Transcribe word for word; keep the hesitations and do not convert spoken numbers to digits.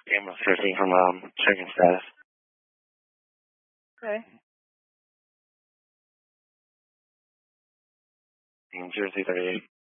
Ambulance thirteen from um, checking status. Okay. zero two thirty-eight.